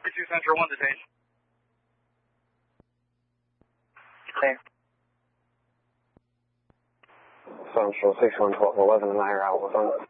32 Central 1 detained. Okay. Central 611211 and I are out with on.